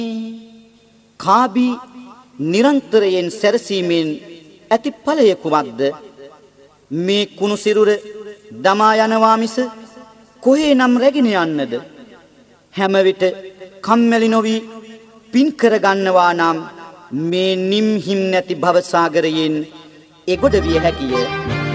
කාබී නිරන්තරයෙන් සැරසීමෙන් ඇති ඵලය කුමක්ද? මේ කුණු සිරුර දමා යනවා මිස කොහේ නම් රැගෙන යන්නද? හැම විට කම්මැලි නොවි පින් කර ගන්නවා නම් මේ නිම්හිම් නැති භව සාගරයෙන් එගොඩ විය හැකිය.